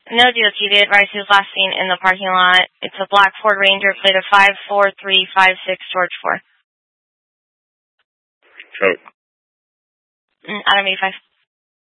No DOT. They advised he was last seen in the parking lot. It's a black Ford Ranger, plate of 54356 George 4. Code. Adam 85.